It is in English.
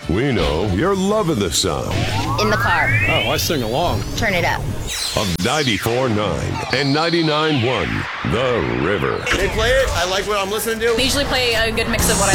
We know you're loving the sound In the car. Oh, I sing along. Turn it up. of 94.9 and 99.1 The River. They play it. I like what I'm listening to. They usually play a good mix of what I